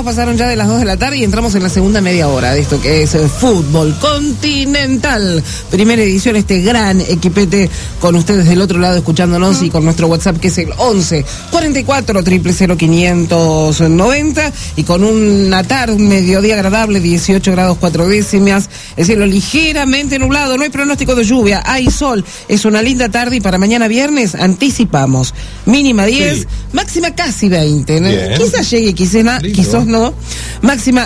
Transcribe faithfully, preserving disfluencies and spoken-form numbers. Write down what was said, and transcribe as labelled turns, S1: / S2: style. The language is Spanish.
S1: pasaron ya de las dos de la tarde y entramos en la segunda media hora de esto que es el Fútbol Continental. Primera edición, este gran equipete con ustedes del otro lado escuchándonos, uh-huh. y con nuestro WhatsApp que es el once cuarenta y cuatro cero cero cero quinientos noventa, y con una tarde, un mediodía agradable, dieciocho grados cuatro décimas, el cielo ligeramente nublado, no hay pronóstico de lluvia, hay sol, es una linda tarde y para mañana viernes anticipamos mínima diez, sí. máxima casi veinte, ¿no? Quizás llegue, quizás, na, quizás no, máxima